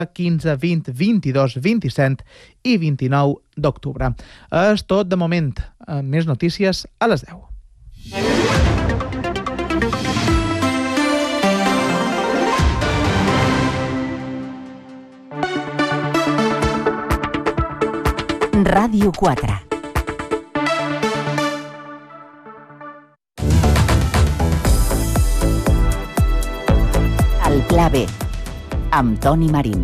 15, 20, 22, 27 i 29 d'octubre. És tot de moment. Més notícies a les 10. Ràdio 4. El Pla B, amb Toni Marín.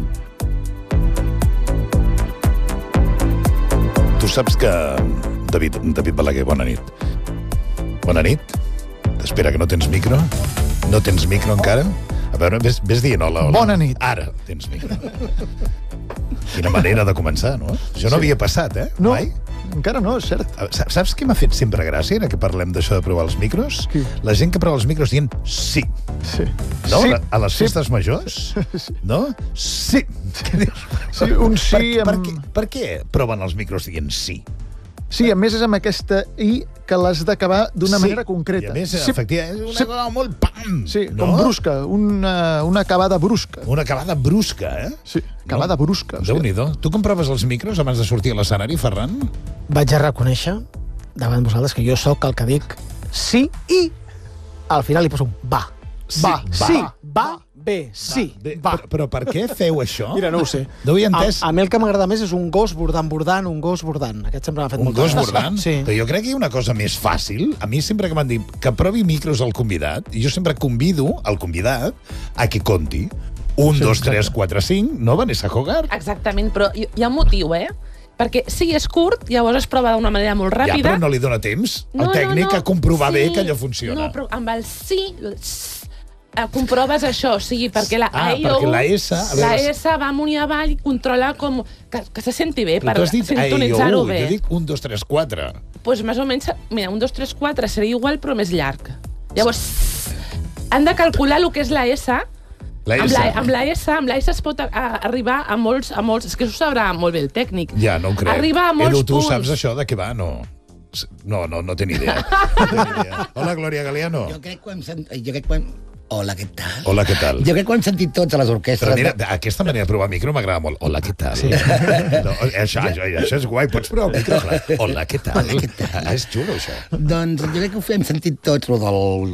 Tu saps que... David Balaguer, bona nit. Bona nit. Espera, que no tens micro? No tens micro encara? A veure, ves dient hola. Bona nit. Ara tens micro. Quina manera de començar, no? Això no havia passat, No, mai? encara no, és cert. Saps què m'ha fet sempre gràcia, ara que parlem d'això de provar els micros? Qui? La gent que prova els micros dient sí. Sí. No? Sí. A les festes majors? No? Sí. Què dius? Sí, un sí Per què proven els micros dient sí? Sí, a més és amb aquesta i que l'has d'acabar d'una manera concreta. I a més, Sí. efectivament, és una cosa molt pam. Sí, no? com brusca, una acabada brusca. Una acabada brusca, Sí, acabada brusca. Déu-n'hi-do. Tu comproves els micros abans de sortir a l'escenari, Ferran? Vaig a reconèixer davant vosaltres que jo sóc el que dic sí i al final li poso un va. Va, sí, va, bé, sí, va. Però per què feu això? Mira, no ho sé. No ho he entès. A mi el que m'agrada més és un gos bordant, un gos bordant. Aquest sempre m'ha fet Un molta gos gràcia. bordant? Sí. Però jo crec que hi ha una cosa més fàcil. A mi sempre que m'han dit que provi micros al convidat, i jo sempre convido el convidat a que conti. 1, 2, 3, 4, 5, no, Vanessa Hogarth? Exactament, però hi ha un motiu, Perquè si és curt, llavors es prova d'una manera molt ràpida. Ja, però no li dona temps al tècnic a comprovar bé que allò funciona. No, però amb el sí... comproves això, o sigui, perquè la perquè la S... La S va amunt i avall i controla com... Que se senti bé, Però per tu has dit sintonitzar-ho bé. jo dic 1, 2, 3, 4. Doncs més o menys, mira, 1, 2, 3, 4 seria igual, però més llarg. Llavors, han de calcular el que és la S. La S. Amb la S es pot arribar a molts... És que això ho sabrà molt bé el tècnic. Ja, no ho crec. Arriba a molts Edu, tu punts. saps això de què va? No. No té ni idea. Hola, Glòria Galeano. Jo crec que ho hem... Hola, què tal? Hola, què tal? Jo crec que ho hem sentit tots a les orquestres. Però mira, aquesta manera de provar micro m'agrada molt. Hola, què tal? Sí. No, això és guai, pots provar el micro? Clar. Hola, què tal? Hola, què tal? És xulo, això. Doncs jo crec que ho hem sentit tots, el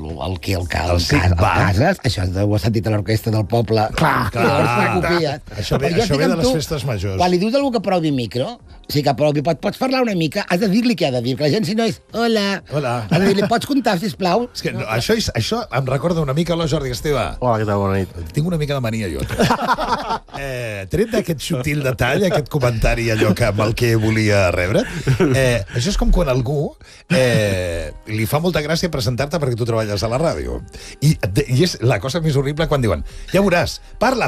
sí, va. Cases. Això ho has sentit a l'orquestra del poble. Clar. Això ve de les festes majors. Quan li dius a algú que provi micro, sí que provi, pots parlar una mica, has de dir-li què ha de dir, que la gent si no és hola. Has de dir-li, pots comptar, sisplau? És que això em recorda una mica. Hola, Jordi Esteve. Hola, què tal? Bona nit. Tinc una mica de mania, jo. Tret d'aquest subtil detall, aquest comentari allò amb el que volia rebre, això és com quan algú li fa molta gràcia presentar-te perquè tu treballes a la ràdio. I és la cosa més horrible quan diuen ja veuràs, parla!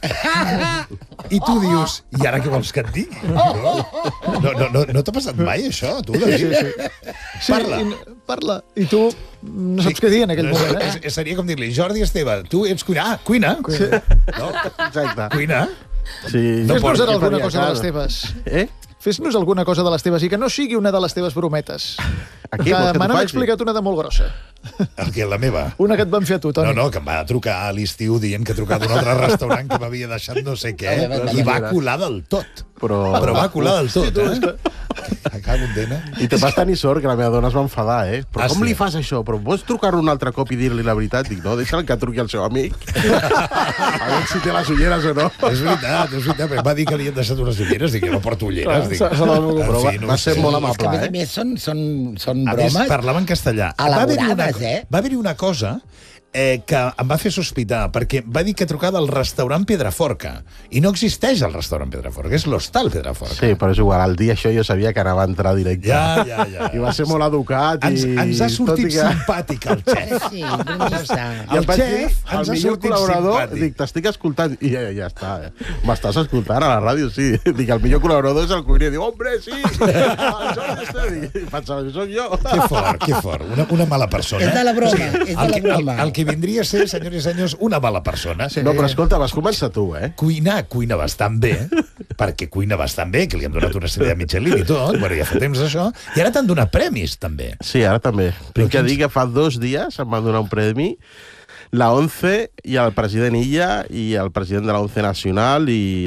I tu dius, i ara què vols que et digui? No t'ha passat mai, això, tu, David? Sí, parla. I tu no saps què dir en aquell moment, Seria com dir-li, Jordi Esteve, tu ets cuina. Cuina? No? Exacte. Cuina? Sí. Fes-nos ara alguna cosa de les teves. Fes-nos alguna cosa de les teves i que no sigui una de les teves brometes. Aquí, que me n'han explicat una de molt grossa. La meva? Una que et van fer a tu, Toni. No, que em va trucar a l'estiu dient que ha trucat d'un altre restaurant que m'havia deixat no sé què i va colar del tot. Però va colar del tot, Acabo d'ena. I te vas tenir sort que la meva dona es va enfadar, Però com sí? li fas això? Però pots trucar-lo un altre cop i dir-li la veritat? Dic, no, deixa'l que truqui al seu amic. A veure si té les ulleres o no. És veritat. Em va dir que li han deixat unes ulleres. Dic, no porto ulleres. Però va ser molt És que, a amable, més, són A més, bromes parlava en castellà. elaborades, Va haver-hi una cosa que em va fer sospitar, perquè va dir que trucava al restaurant Pedraforca, i no existeix el restaurant Pedraforca, és l'hostal Pedraforca. Sí, però és igual, al dia això jo sabia que anava a entrar directe. Ja. I va ser molt educat. Ens ha sortit simpàtic el xef. Sí, bromista. El xef ens ha millor sortit col·laborador, simpàtic. dic, t'estic escoltant. I ja està. M'estàs escoltant a la ràdio, sí. Dic, el millor col·laborador és el cuiner. Diu, hombre, sí! I pensava, soc jo. Que fort. Una mala persona. És de la broma, El que vindria a ser, senyors i senyors, una mala persona. No, però escolta, vas començar tu, Cuina bastant bé, perquè cuina bastant bé, que li han donat una sèrie de Michelin i tot, bueno, ja fa temps això, i ara t'han donat premis, també. Sí, ara també. Tinc que dir que fa 2 dies em van donar un premi la ONCE i el president Illa i el president de la ONCE Nacional i